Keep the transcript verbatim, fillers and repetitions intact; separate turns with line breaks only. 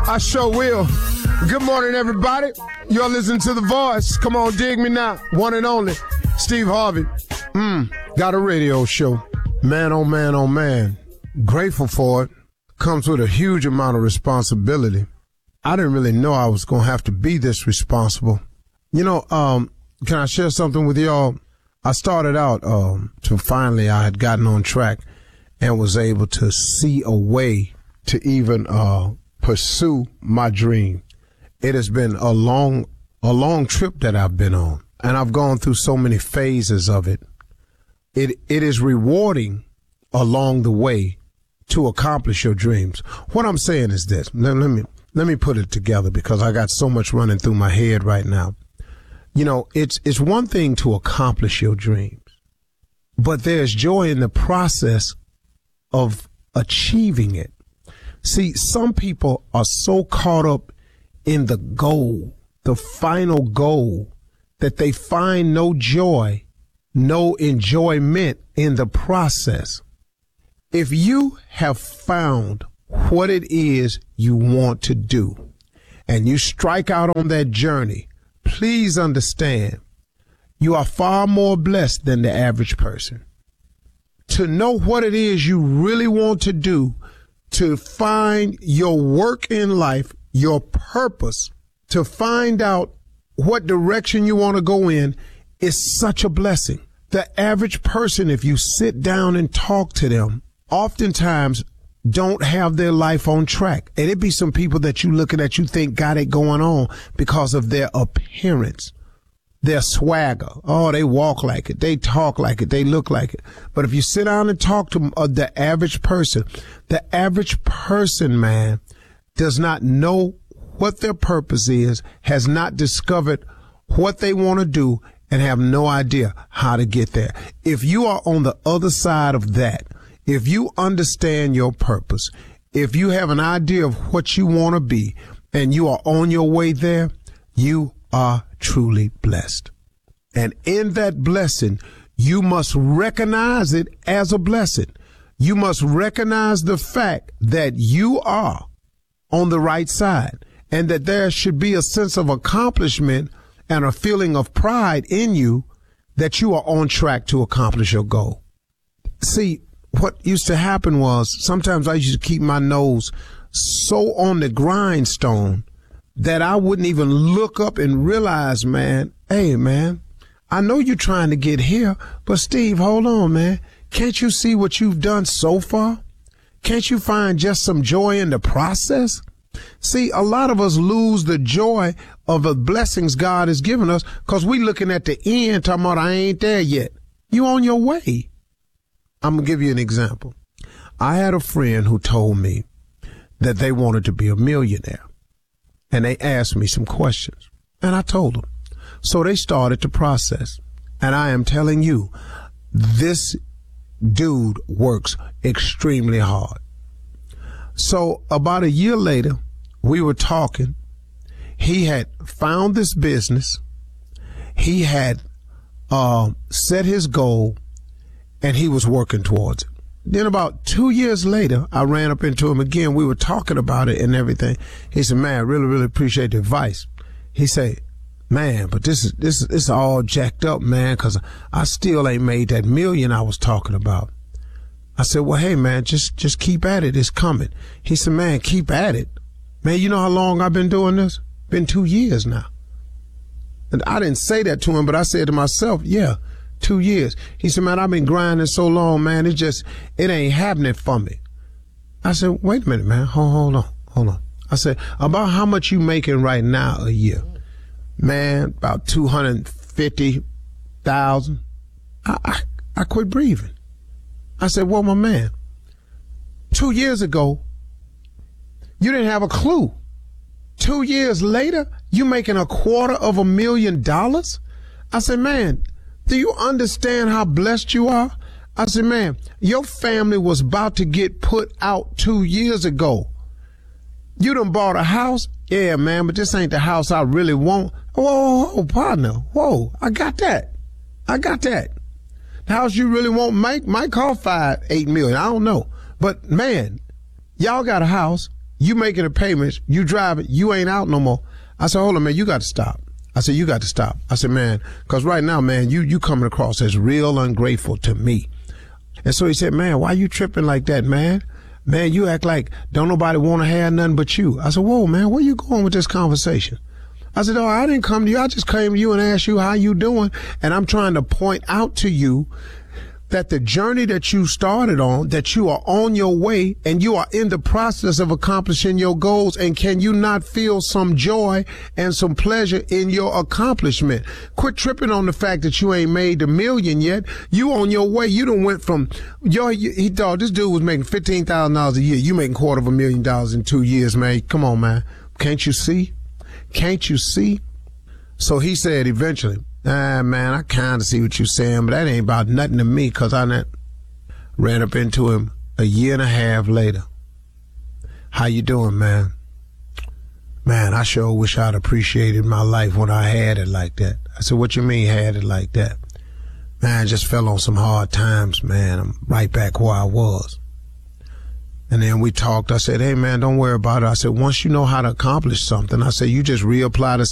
I sure will. Good morning, everybody. You're listening to The Voice. Come on, dig me now. One and only, Steve Harvey. Mmm, got a radio show. Man, oh man, oh man. Grateful for it. Comes with a huge amount of responsibility. I didn't really know I was going to have to be this responsible. You know, um, can I share something with y'all? I started out um, to finally I had gotten on track and was able to see a way to even uh, pursue my dream. It has been a long, a long trip that I've been on, and I've gone through so many phases of it. It it is rewarding along the way to accomplish your dreams. What I'm saying is this. Let, let me let me put it together because I got so much running through my head right now. You know, it's it's one thing to accomplish your dreams, but there's joy in the process of achieving it. See, some people are so caught up in the goal, the final goal, that they find no joy, no enjoyment in the process. If you have found what it is you want to do and you strike out on that journey, please understand you are far more blessed than the average person. To know what it is you really want to do, to find your work in life, your purpose, to find out what direction you want to go in is such a blessing. The average person, if you sit down and talk to them, oftentimes don't have their life on track. And it be some people that you looking at, you think got it going on because of their appearance, their swagger. Oh, they walk like it. They talk like it. They look like it. But if you sit down and talk to uh, the average person, the average person, man, does not know what their purpose is, has not discovered what they want to do, and have no idea how to get there. If you are on the other side of that, if you understand your purpose, if you have an idea of what you want to be, and you are on your way there, you are truly blessed. And in that blessing, you must recognize it as a blessing. You must recognize the fact that you are on the right side and that there should be a sense of accomplishment and a feeling of pride in you that you are on track to accomplish your goal. See, what used to happen was sometimes I used to keep my nose so on the grindstone that I wouldn't even look up and realize, man, hey, man, I know you're trying to get here, but Steve, hold on, man. Can't you see what you've done so far? Can't you find just some joy in the process? See, a lot of us lose the joy of the blessings God has given us because we looking at the end talking about I ain't there yet. You on your way. I'm going to give you an example. I had a friend who told me that they wanted to be a millionaire. And they asked me some questions, and I told them. So they started the process. And I am telling you, this dude works extremely hard. So about a year later, we were talking. He had found this business. He had uh, set his goal, and he was working towards it. Then about two years later, I ran up into him again. We were talking about it and everything. He said, man, I really, really appreciate the advice. He said, man, but this is, this is, this is all jacked up, man, because I still ain't made that million I was talking about. I said, well, hey, man, just, just keep at it. It's coming. He said, man, keep at it. Man, you know how long I've been doing this? Been two years now. And I didn't say that to him, but I said to myself, yeah. Two years. He said, man, I've been grinding so long, man. It just, it ain't happening for me. I said, wait a minute, man. Hold, hold on. Hold on. I said, about how much you making right now a year? Man, about two hundred fifty thousand. I, I, I quit breathing. I said, well, my man, two years ago, you didn't have a clue. Two years later, you making a quarter of a million dollars? I said, man, do you understand how blessed you are? I said, man, your family was about to get put out two years ago. You done bought a house? Yeah, man, but this ain't the house I really want. Whoa, whoa, whoa, partner. Whoa, I got that. I got that. The house you really want might, might cost five, eight million. I don't know. But man, y'all got a house. You making the payments, you drive it, you ain't out no more. I said, hold on, man, you got to stop. I said, you got to stop. I said, man, because right now, man, you you coming across as real ungrateful to me. And so he said, man, why you tripping like that, man? Man, you act like don't nobody want to have nothing but you. I said, whoa, man, where you going with this conversation? I said, oh, I didn't come to you. I just came to you and asked you how you doing. And I'm trying to point out to you that the journey that you started on, that you are on your way and you are in the process of accomplishing your goals. And can you not feel some joy and some pleasure in your accomplishment? Quit tripping on the fact that you ain't made the million yet. You on your way. You done went from, yo, he thought this dude was making fifteen thousand dollars a year. You making quarter of a million dollars in two years, man. Come on, man. Can't you see? Can't you see? So he said eventually, ah, man, I kind of see what you're saying, but that ain't about nothing to me, because I not ran up into him a year and a half later. How you doing, man? Man, I sure wish I'd appreciated my life when I had it like that. I said, what you mean had it like that? Man, I just fell on some hard times, man. I'm right back where I was. And then we talked. I said, hey, man, don't worry about it. I said, once you know how to accomplish something, I said, you just reapply the